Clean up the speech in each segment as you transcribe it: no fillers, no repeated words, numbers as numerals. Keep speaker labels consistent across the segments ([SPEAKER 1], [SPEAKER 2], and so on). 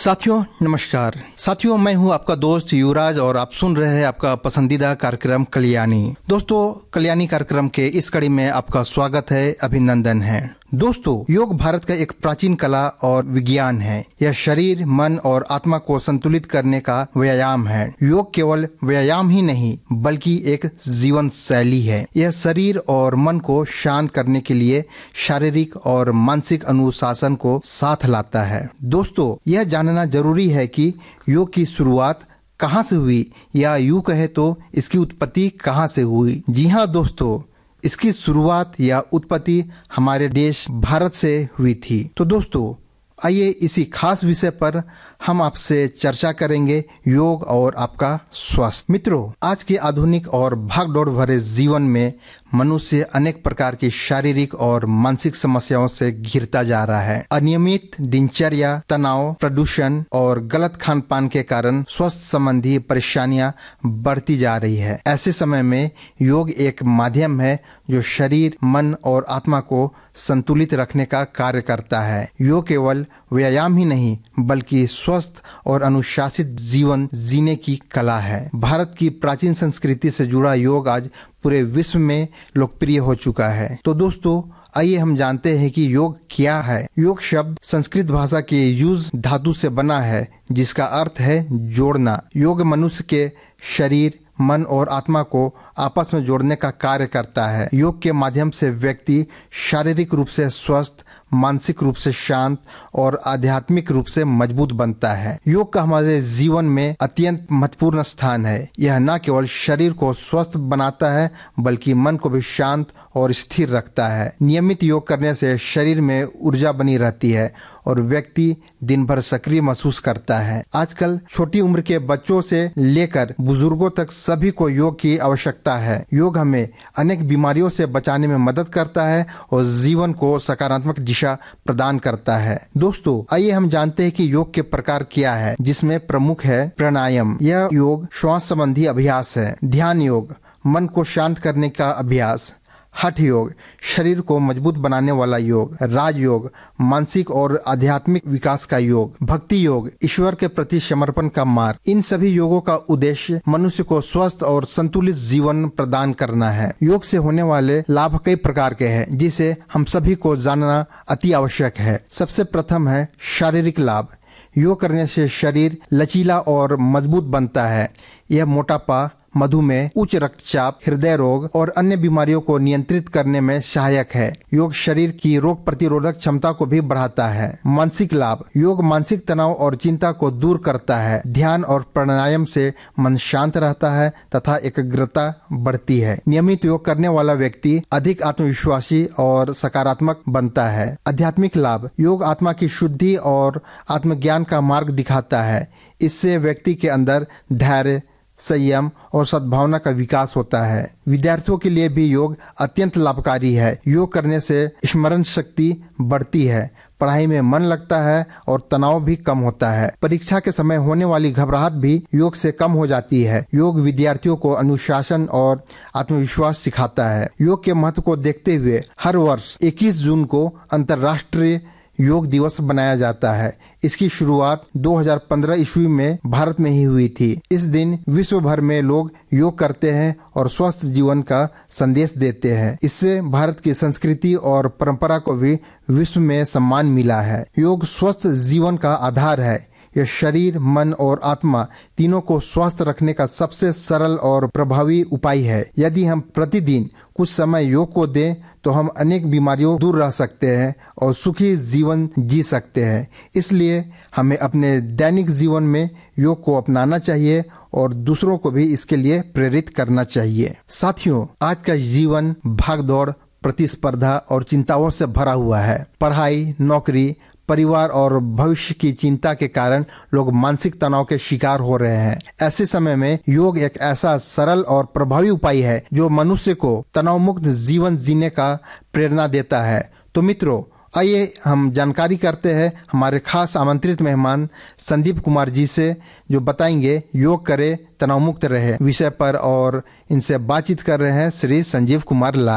[SPEAKER 1] साथियों नमस्कार। साथियों मैं हूं आपका दोस्त युवराज और आप सुन रहे हैं आपका पसंदीदा कार्यक्रम कल्याणी। दोस्तों कल्याणी कार्यक्रम के इस कड़ी में आपका स्वागत है, अभिनंदन है। दोस्तों योग भारत का एक प्राचीन कला और विज्ञान है। यह शरीर, मन और आत्मा को संतुलित करने का व्यायाम है। योग केवल व्यायाम ही नहीं बल्कि एक जीवन शैली है। यह शरीर और मन को शांत करने के लिए शारीरिक और मानसिक अनुशासन को साथ लाता है। दोस्तों यह जानना जरूरी है कि योग की शुरुआत कहाँ से हुई, या यूं कहे तो इसकी उत्पत्ति कहाँ से हुई। जी हाँ दोस्तों, इसकी शुरुआत या उत्पत्ति हमारे देश भारत से हुई थी। तो दोस्तों आइए इसी खास विषय पर हम आपसे चर्चा करेंगे, योग और आपका स्वास्थ्य। मित्रों, आज के आधुनिक और भागदौड़ भरे जीवन में मनुष्य अनेक प्रकार की शारीरिक और मानसिक समस्याओं से घिरता जा रहा है। अनियमित दिनचर्या, तनाव, प्रदूषण और गलत खान पान के कारण स्वास्थ्य संबंधी परेशानियां बढ़ती जा रही है। ऐसे समय में योग एक माध्यम है जो शरीर, मन और आत्मा को संतुलित रखने का कार्य करता है। योग केवल व्यायाम ही नहीं बल्कि स्वस्थ और अनुशासित जीवन जीने की कला है। भारत की प्राचीन संस्कृति से जुड़ा योग आज पूरे विश्व में लोकप्रिय हो चुका है। तो दोस्तों आइए हम जानते हैं कि योग क्या है। योग शब्द संस्कृत भाषा के युज धातु से बना है जिसका अर्थ है जोड़ना। योग मनुष्य के शरीर, मन और आत्मा को आपस में जोड़ने का कार्य करता है। योग के माध्यम से व्यक्ति शारीरिक रूप से स्वस्थ, मानसिक रूप से शांत और आध्यात्मिक रूप से मजबूत बनता है। योग का हमारे जीवन में अत्यंत महत्वपूर्ण स्थान है। यह न केवल शरीर को स्वस्थ बनाता है बल्कि मन को भी शांत और स्थिर रखता है। नियमित योग करने से शरीर में ऊर्जा बनी रहती है और व्यक्ति दिन भर सक्रिय महसूस करता है। आजकल छोटी उम्र के बच्चों से लेकर बुजुर्गों तक सभी को योग की आवश्यकता है। योग हमें अनेक बीमारियों से बचाने में मदद करता है और जीवन को सकारात्मक दिशा प्रदान करता है। दोस्तों आइए हम जानते हैं कि योग के प्रकार क्या है, जिसमें प्रमुख है प्राणायाम। यह योग श्वास संबंधी अभ्यास है। ध्यान योग, मन को शांत करने का अभ्यास। हठ योग, शरीर को मजबूत बनाने वाला योग। राजयोग, मानसिक और आध्यात्मिक विकास का योग। भक्ति योग, ईश्वर के प्रति समर्पण का मार्ग। इन सभी योगों का उद्देश्य मनुष्य को स्वस्थ और संतुलित जीवन प्रदान करना है। योग से होने वाले लाभ कई प्रकार के हैं जिसे हम सभी को जानना अति आवश्यक है। सबसे प्रथम है शारीरिक लाभ। योग करने से शरीर लचीला और मजबूत बनता है। यह मोटापा, मधुमेह, उच्च रक्तचाप, हृदय रोग और अन्य बीमारियों को नियंत्रित करने में सहायक है। योग शरीर की रोग प्रतिरोधक क्षमता को भी बढ़ाता है। मानसिक लाभ, योग मानसिक तनाव और चिंता को दूर करता है। ध्यान और प्राणायाम से मन शांत रहता है तथा एकाग्रता बढ़ती है। नियमित योग करने वाला व्यक्ति अधिक आत्मविश्वासी और सकारात्मक बनता है। आध्यात्मिक लाभ, योग आत्मा की शुद्धि और आत्मज्ञान का मार्ग दिखाता है। इससे व्यक्ति के अंदर धैर्य, संयम और सद्भावना का विकास होता है। विद्यार्थियों के लिए भी योग अत्यंत लाभकारी है। योग करने से स्मरण शक्ति बढ़ती है, पढ़ाई में मन लगता है और तनाव भी कम होता है। परीक्षा के समय होने वाली घबराहट भी योग से कम हो जाती है। योग विद्यार्थियों को अनुशासन और आत्मविश्वास सिखाता है। योग के महत्व को देखते हुए हर वर्ष 21 जून को अंतर्राष्ट्रीय योग दिवस बनाया जाता है। इसकी शुरुआत 2015 ईस्वी में भारत में ही हुई थी। इस दिन विश्व भर में लोग योग करते हैं और स्वस्थ जीवन का संदेश देते हैं। इससे भारत की संस्कृति और परंपरा को भी विश्व में सम्मान मिला है। योग स्वस्थ जीवन का आधार है। यह शरीर, मन और आत्मा तीनों को स्वस्थ रखने का सबसे सरल और प्रभावी उपाय है। यदि हम प्रतिदिन कुछ समय योग को दें तो हम अनेक बीमारियों दूर रह सकते हैं और सुखी जीवन जी सकते हैं। इसलिए हमें अपने दैनिक जीवन में योग को अपनाना चाहिए और दूसरों को भी इसके लिए प्रेरित करना चाहिए। साथियों, आज का जीवन भागदौड़, प्रतिस्पर्धा और चिंताओं से भरा हुआ है। पढ़ाई, नौकरी, परिवार और भविष्य की चिंता के कारण लोग मानसिक तनाव के शिकार हो रहे हैं। ऐसे समय में योग एक ऐसा सरल और प्रभावी उपाय है जो मनुष्य को तनाव मुक्त जीवन जीने का प्रेरणा देता है। तो मित्रों, आइए हम जानकारी करते हैं हमारे खास आमंत्रित मेहमान संदीप कुमार जी से, जो बताएंगे योग करे तनाव मुक्त रहे विषय पर, और इनसे बातचीत कर रहे हैं श्री संजीव कुमार लाल।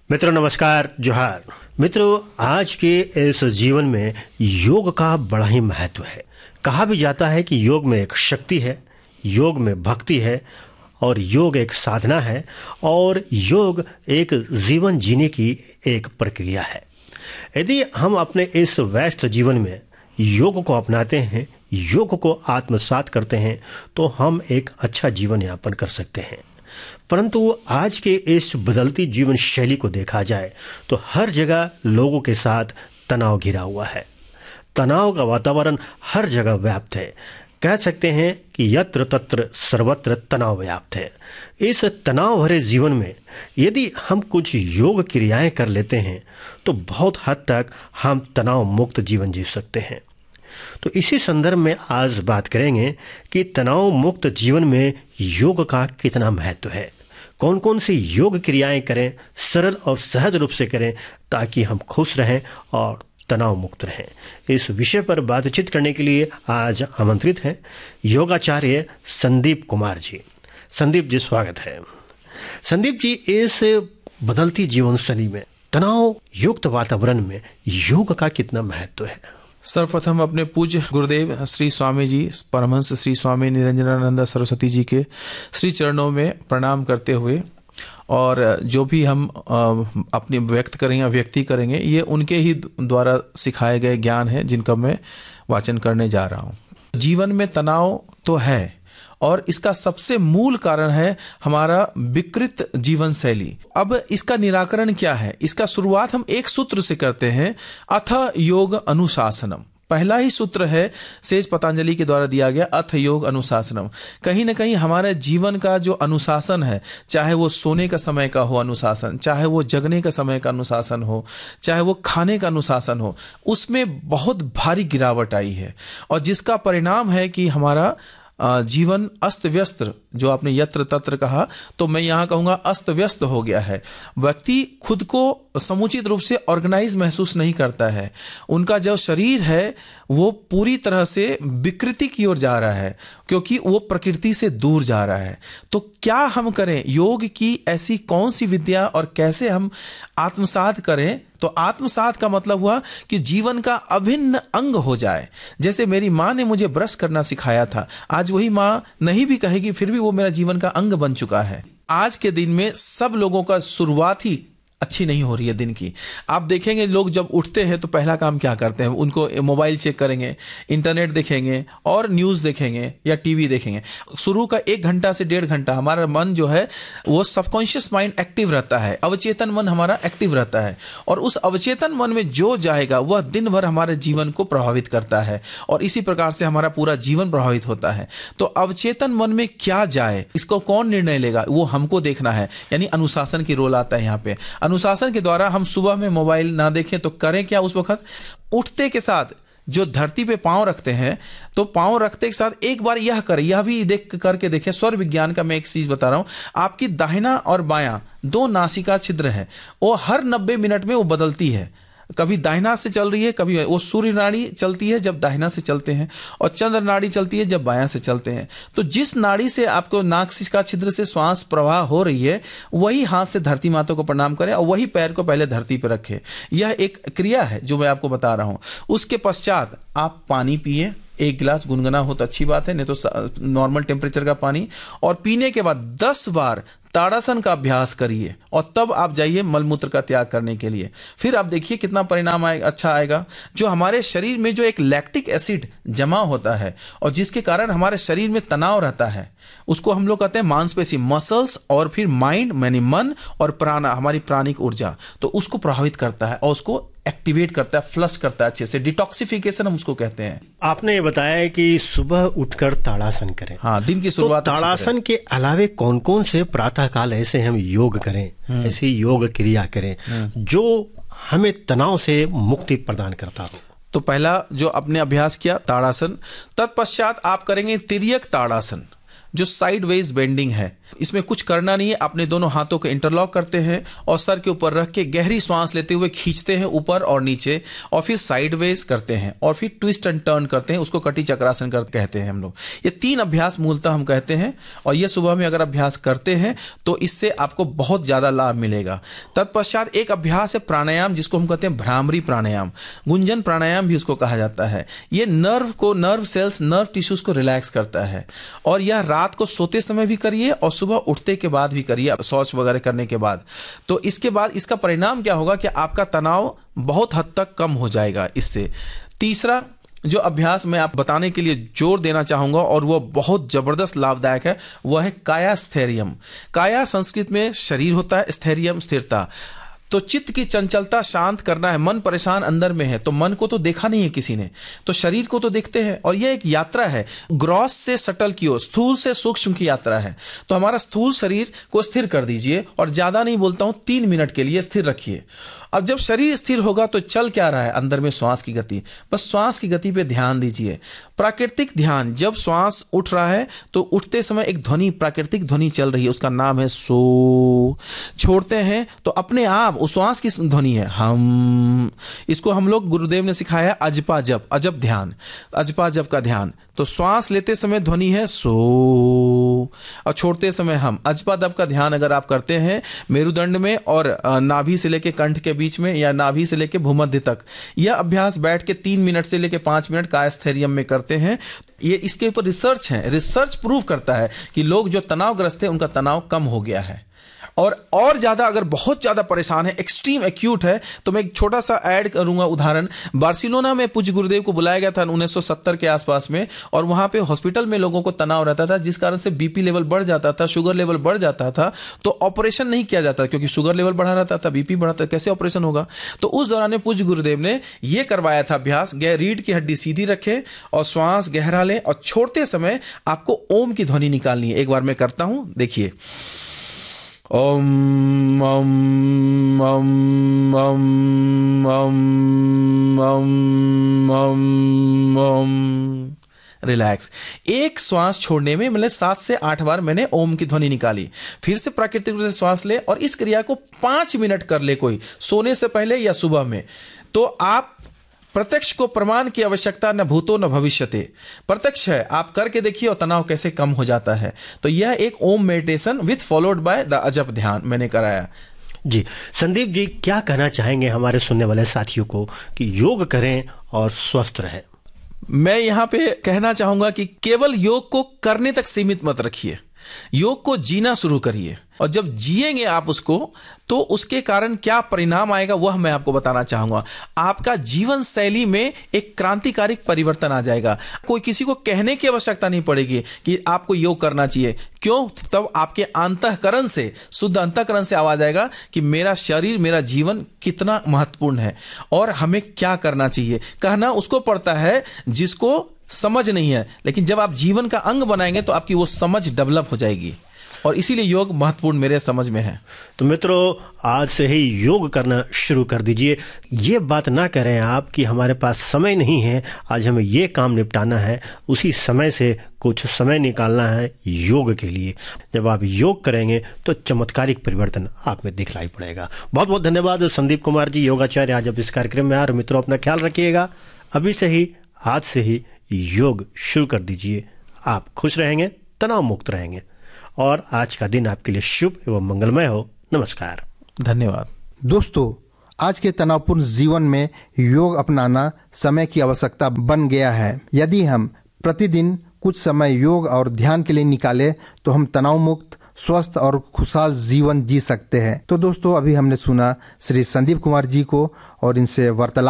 [SPEAKER 2] मित्रों नमस्कार, जोहार। मित्रों, आज के इस जीवन में योग का बड़ा ही महत्व है। कहा भी जाता है कि योग में एक शक्ति है, योग में भक्ति है और योग एक साधना है और योग एक जीवन जीने की एक प्रक्रिया है। यदि हम अपने इस व्यस्त जीवन में योग को अपनाते हैं, योग को आत्मसात करते हैं, तो हम एक अच्छा जीवन यापन कर सकते हैं। परंतु आज के इस बदलती जीवन शैली को देखा जाए तो हर जगह लोगों के साथ तनाव घिरा हुआ है। तनाव का वातावरण हर जगह व्याप्त है। कह सकते हैं कि यत्र तत्र सर्वत्र तनाव व्याप्त है। इस तनाव भरे जीवन में यदि हम कुछ योग क्रियाएं कर लेते हैं तो बहुत हद तक हम तनाव मुक्त जीवन जी सकते हैं। तो इसी संदर्भ में आज बात करेंगे कि तनाव मुक्त जीवन में योग का कितना महत्व है, कौन कौन सी योग क्रियाएं करें, सरल और सहज रूप से करें ताकि हम खुश रहें और तनाव मुक्त रहें। इस विषय पर बातचीत करने के लिए आज आमंत्रित हैं योगाचार्य संदीप कुमार जी। संदीप जी, स्वागत है। संदीप जी, इस बदलती जीवन शैली में तनाव युक्त वातावरण में योग का कितना महत्व है?
[SPEAKER 3] सर्वप्रथम अपने पूज्य गुरुदेव श्री स्वामी जी, परमहंस श्री स्वामी निरंजनानंद सरस्वती जी के श्री चरणों में प्रणाम करते हुए, और जो भी हम अपनी व्यक्त करेंगे, अभिव्यक्ति करेंगे, ये उनके ही द्वारा सिखाए गए ज्ञान है जिनका मैं वाचन करने जा रहा हूँ। जीवन में तनाव तो है और इसका सबसे मूल कारण है हमारा विकृत जीवन शैली। अब इसका निराकरण क्या है? इसका शुरुआत हम एक सूत्र से करते हैं, अथ योग अनुशासनम। पहला ही सूत्र है सेज पतंजलि के द्वारा दिया गया, अथ योग अनुशासनम। कहीं ना कहीं हमारे जीवन का जो अनुशासन है, चाहे वो सोने का समय का हो अनुशासन, चाहे वो जगने का समय का अनुशासन हो, चाहे वो खाने का अनुशासन हो, उसमें बहुत भारी गिरावट आई है। और जिसका परिणाम है कि हमारा जीवन अस्त व्यस्त, जो आपने यत्र तत्र कहा, तो मैं यहाँ कहूँगा अस्त व्यस्त हो गया है। व्यक्ति खुद को समुचित रूप से ऑर्गेनाइज महसूस नहीं करता है। उनका जो शरीर है वो पूरी तरह से विकृति की ओर जा रहा है, क्योंकि वो प्रकृति से दूर जा रहा है। तो क्या हम करें? योग की ऐसी कौन सी विद्या और कैसे हम आत्मसात करें? तो आत्मसात का मतलब हुआ कि जीवन का अभिन्न अंग हो जाए। जैसे मेरी माँ ने मुझे ब्रश करना सिखाया था, आज वही माँ नहीं भी कहेगी, फिर भी वो मेरा जीवन का अंग बन चुका है। आज के दिन में सब लोगों का शुरुआत ही अच्छी नहीं हो रही है दिन की। आप देखेंगे लोग जब उठते हैं तो पहला काम क्या करते हैं? उनको मोबाइल चेक करेंगे, इंटरनेट देखेंगे और न्यूज़ देखेंगे या टीवी देखेंगे। शुरू का 1 घंटा से 1.5 घंटा हमारा मन जो है वो सबकॉन्शियस माइंड एक्टिव रहता है, अवचेतन मन हमारा एक्टिव रहता है, और उस अवचेतन मन में जो जाएगा वह दिन भर हमारे जीवन को प्रभावित करता है और इसी प्रकार से हमारा पूरा जीवन प्रभावित होता है। तो अवचेतन मन में क्या जाए, इसको कौन निर्णय लेगा? वो हमको देखना है, यानी अनुशासन की रोल आता है यहाँ पे। अनुशासन के द्वारा हम सुबह में मोबाइल ना देखें तो करें क्या? उस वक्त उठते के साथ जो धरती पे पांव रखते हैं, तो पांव रखते के साथ एक बार यह करें, यह भी देख करके देखें। स्वर विज्ञान का मैं एक चीज बता रहा हूं, आपकी दाहिना और बायां 2 नासिका छिद्र है, वो हर 90 मिनट में वो बदलती है। कभी दाहिना से चल रही है, कभी वो सूर्य नाड़ी चलती है जब दाहिना से चलते हैं, और चंद्र नाड़ी चलती है जब बायां से चलते हैं। तो जिस नाड़ी से आपको नासिका छिद्र से श्वास प्रवाह हो रही है, वही हाथ से धरती माता को प्रणाम करें और वही पैर को पहले धरती पर रखें। यह एक क्रिया है जो मैं आपको बता रहा हूं। उसके पश्चात आप पानी पिए, 1 गिलास, गुनगुना हो तो अच्छी बात है, नहीं तो नॉर्मल टेम्परेचर का पानी, और पीने के बाद 10 बार ताड़ासन का अभ्यास करिए और तब आप जाइए मलमूत्र का त्याग करने के लिए। फिर आप देखिए कितना परिणाम अच्छा आएगा। जो हमारे शरीर में जो एक लैक्टिक एसिड जमा होता है और जिसके कारण हमारे शरीर में तनाव रहता है, उसको हम लोग कहते हैं मांसपेशी, मसल्स, और फिर माइंड यानी मन, और प्राणा हमारी प्राणिक ऊर्जा, तो उसको प्रभावित करता है और उसको एक्टिवेट करता है, फ्लश करता है, अच्छे से डिटॉक्सिफिकेशन हम उसको कहते हैं।
[SPEAKER 2] आपने ये बताया कि सुबह उठकर ताड़ासन करें।
[SPEAKER 3] हाँ, दिन की शुरुआत।
[SPEAKER 2] तो ताड़ासन के अलावे कौन कौन से प्रातः काल ऐसे हम योग करें, ऐसी योग क्रिया करें जो हमें तनाव से मुक्ति प्रदान करता हो?
[SPEAKER 3] तो पहला जो आपने अभ्यास किया ताड़ासन, तत्पश्चात आप करेंगे तिर्यक ताड़ासन, जो साइड वेज बेंडिंग है। इसमें कुछ करना नहीं है, अपने दोनों हाथों को इंटरलॉक करते हैं और सर के ऊपर रख के गहरी सांस लेते हुए खींचते हैं ऊपर और नीचे, और फिर साइडवेज करते हैं और फिर ट्विस्ट एंड टर्न करते हैं। उसको कटी चक्रासन कहते हैं हम लोग। ये 3 अभ्यास मूलतः हम कहते हैं, और ये सुबह में अगर अभ्यास करते हैं तो इससे आपको बहुत ज्यादा लाभ मिलेगा। तत्पश्चात एक अभ्यास है प्राणायाम, जिसको हम कहते हैं भ्रामरी प्राणायाम, गुंजन प्राणायाम भी उसको कहा जाता है। ये नर्व सेल्स, नर्व टिश्यूज को रिलैक्स करता है, और यह रात को सोते समय भी करिए और सुबह उठते के बाद भी करिए, शौच वगैरह करने के बाद। तो इसके बाद इसका परिणाम क्या होगा कि आपका तनाव बहुत हद तक कम हो जाएगा इससे। तीसरा जो अभ्यास मैं आप बताने के लिए जोर देना चाहूंगा, और वो बहुत जबरदस्त लाभदायक है, वह है काया स्थैर्यम। काया संस्कृत में शरीर होता है, स्थैर्यम स्थिरता। तो चित्त की चंचलता शांत करना है। मन परेशान अंदर में है, तो मन को तो देखा नहीं है किसी ने, तो शरीर को तो देखते हैं, और यह एक यात्रा है, ग्रॉस से सटल की ओर, स्थूल से सूक्ष्म की यात्रा है। तो हमारा स्थूल शरीर को स्थिर कर दीजिए, और ज्यादा नहीं बोलता हूं, 3 मिनट के लिए स्थिर रखिए। अब जब शरीर स्थिर होगा तो चल क्या रहा है अंदर में, श्वास की गति, बस श्वास की गति पे ध्यान दीजिए। प्राकृतिक ध्यान, जब श्वास उठ रहा है तो उठते समय एक ध्वनि, प्राकृतिक ध्वनि चल रही है, उसका नाम है सो। छोड़ते हैं तो अपने आप उस श्वास की ध्वनि है हम। इसको हम लोग गुरुदेव ने सिखाया अजपा जप, अजप ध्यान, अजपा जप का ध्यान। तो श्वास लेते समय ध्वनि है सो, और छोड़ते समय हम। अजपा जप का ध्यान अगर आप करते हैं मेरुदंड में और नाभि से लेके कंठ के बीच में, या नाभि से लेके भूमध्य तक, यह अभ्यास बैठ के 3 मिनट से लेके 5 मिनट कायस्थैर्यम में करते हैं। ये इसके ऊपर रिसर्च है, रिसर्च प्रूव करता है कि लोग जो तनावग्रस्त है उनका तनाव कम हो गया है। और ज्यादा अगर बहुत ज्यादा परेशान है, एक्सट्रीम एक्यूट है, तो मैं एक छोटा सा ऐड करूंगा उदाहरण। बार्सिलोना में पूज्य गुरुदेव को बुलाया गया था 1970 के आसपास में, और वहां पे हॉस्पिटल में लोगों को तनाव रहता था, जिस कारण से बीपी लेवल बढ़ जाता था, शुगर लेवल बढ़ जाता था। तो ऑपरेशन नहीं किया जाता, क्योंकि शुगर लेवल बढ़ा रहता था, बीपी बढ़ा था, कैसे ऑपरेशन होगा। तो उस दौरान में पूज्य गुरुदेव ने यह करवाया था अभ्यास, रीढ़ की हड्डी सीधी रखें और श्वास गहरा लें, और छोड़ते समय आपको ओम की ध्वनि निकालनी है। एक बार मैं करता हूं, देखिए। ओम ओम ओम ओम ओम ओम ओम ओम। रिलैक्स। एक श्वास छोड़ने में मतलब 7 से 8 बार मैंने ओम की ध्वनि निकाली। फिर से प्राकृतिक रूप से श्वास ले, और इस क्रिया को 5 मिनट कर ले, कोई सोने से पहले या सुबह में। तो आप प्रत्यक्ष को प्रमाण की आवश्यकता न भूतो न भविष्यते, प्रत्यक्ष है, आप करके देखिए और तनाव कैसे कम हो जाता है। तो यह एक ओम meditation with followed by the अजप ध्यान मैंने कराया।
[SPEAKER 2] जी संदीप जी, क्या कहना चाहेंगे हमारे सुनने वाले साथियों को कि योग करें और स्वस्थ रहें?
[SPEAKER 3] मैं यहां पे कहना चाहूंगा कि केवल योग को करने तक सीमित मत रखिए, योग को जीना शुरू करिए, और जब जिएंगे आप उसको, तो उसके कारण क्या परिणाम आएगा वह मैं आपको बताना चाहूंगा। आपका जीवन शैली में एक क्रांतिकारी परिवर्तन आ जाएगा। कोई किसी को कहने की आवश्यकता नहीं पड़ेगी कि आपको योग करना चाहिए। क्यों? तब आपके अंतःकरण से, शुद्ध अंतःकरण से आवाज आएगा कि मेरा शरीर, मेरा जीवन कितना महत्वपूर्ण है और हमें क्या करना चाहिए। कहना उसको पड़ता है जिसको समझ नहीं है, लेकिन जब आप जीवन का अंग बनाएंगे तो आपकी वो समझ डेवलप हो जाएगी, और इसीलिए योग महत्वपूर्ण मेरे समझ में है।
[SPEAKER 2] तो मित्रों, आज से ही योग करना शुरू कर दीजिए। ये बात ना करें आप कि हमारे पास समय नहीं है, आज हमें ये काम निपटाना है, उसी समय से कुछ समय निकालना है योग के लिए। जब आप योग करेंगे तो चमत्कारिक परिवर्तन आप में दिखलाई पड़ेगा। बहुत बहुत धन्यवाद संदीप कुमार जी, योगाचार्य, आज आप इस कार्यक्रम में आ रहे। मित्रों, अपना ख्याल रखिएगा। अभी से ही, आज से ही योग शुरू कर दीजिए। आप खुश रहेंगे, तनाव मुक्त रहेंगे, और आज का दिन आपके लिए शुभ एवं मंगलमय हो। नमस्कार।
[SPEAKER 3] धन्यवाद।
[SPEAKER 1] दोस्तों, आज के तनावपूर्ण जीवन में योग अपनाना समय की आवश्यकता बन गया है। यदि हम प्रतिदिन कुछ समय योग और ध्यान के लिए निकाले तो हम तनाव मुक्त, स्वस्थ और खुशहाल जीवन जी सकते हैं। तो दोस्तों, अभी हमने सुना श्री संदीप कुमार जी को और इनसे वार्तालाप